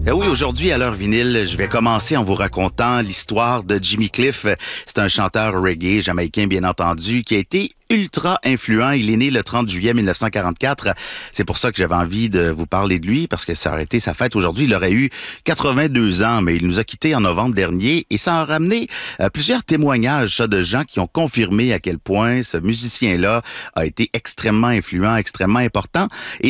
Eh oui, aujourd'hui, à l'heure vinyle, je vais commencer en vous racontant l'histoire de Jimmy Cliff. C'est un chanteur reggae jamaïcain, bien entendu, qui a été ultra influent. Il est né le 30 juillet 1944. C'est pour ça que j'avais envie de vous parler de lui, parce que ça aurait été sa fête aujourd'hui. Il aurait eu 82 ans, mais il nous a quittés en novembre dernier et ça a ramené plusieurs témoignages de gens qui ont confirmé à quel point ce musicien-là a été extrêmement influent, extrêmement important. Et